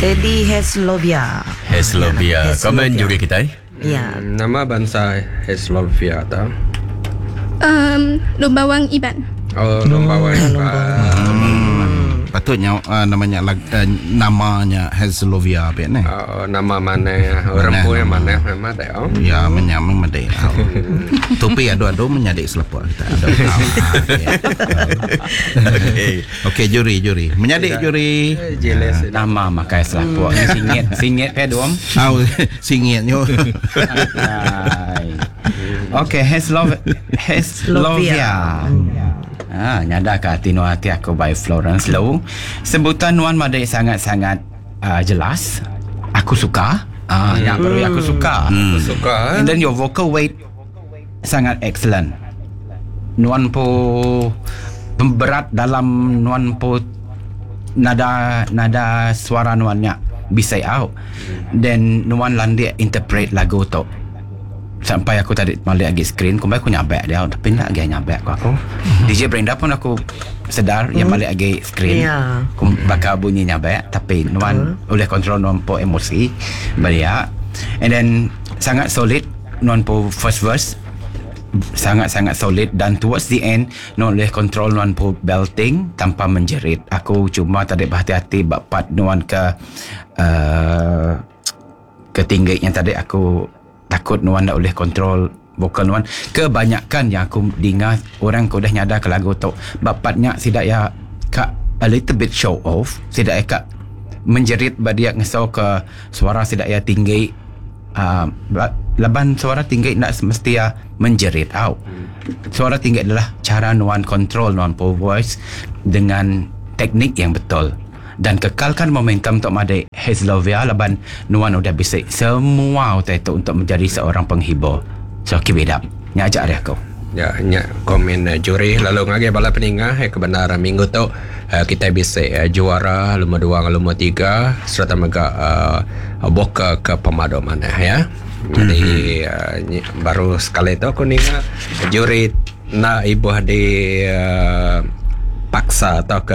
Teddy Heslovia. Komen juri kita. Ya. Nama bangsa Heslovia tau. Lombawang Iban. Oh, Lombawang. Patutnya namanya Heslovia apa ni? Nama mana orang pun mana memang ada. Ya, menyamang medek. Topi ado-ado menyadik selepuk kita. Okey, juri. Menyadik juri. Jelas. Nama makai selapuk ni singit pedom. Singitnya. Okey, Heslovia. Nyada ke hati no hati aku by Florence Low. Sebutan Nuan Madai sangat-sangat jelas. Aku suka. Yang baru aku suka. Suka. And then your vocal weight sangat excellent. Nuan po berat dalam Nuan po nada suara Nuannya bisa out. Then Nuan landia interpret lagu tu. Sampai aku tadi balik lagi screen, aku nyabek dia, tapi tak lagi nyabek aku. DJ Brenda pun aku sedar yang balik lagi screen. Aku bakal bunyi nyabek, tapi Nuan boleh kontrol Nuan po emosi belia. And then sangat solid Nuan po first verse, sangat-sangat solid, dan towards the end Nuan boleh kontrol Nuan po belting tanpa menjerit. Aku cuma tadi berhati-hati bapak Nuan ketinggi yang tadi aku takut Nuan tak boleh kontrol vokal Nuan. Kebanyakan yang aku dengar orang kau dah nyadar ke lagu tu bapaknya tidak ya kak a little bit show off, tidak ya kak menjerit badia ngesau ke suara tidak ya tinggi, laban suara tinggi nak mesti ya menjerit out. Suara tinggi adalah cara Nuan kontrol Nuan po voice dengan teknik yang betul dan kekalkan momentum untuk Madai Heslovia. Laban Nuan udah bisa semua itu untuk menjadi seorang penghibur. So keep it up. Nya ajak dia aku. Ya, komen juri lalu ngage bala peningah kebenaran minggu tu kita bisa juara luma 2 luma 3 serta mega boka ke pemadaman ya. Jadi baru sekali tu aku ninga juri na ibu di paksa atau ke